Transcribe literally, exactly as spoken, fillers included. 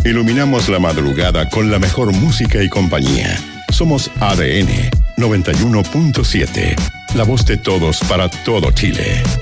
Iluminamos la madrugada con la mejor música y compañía. Somos A D N noventa y uno punto siete, la voz de todos para todo Chile.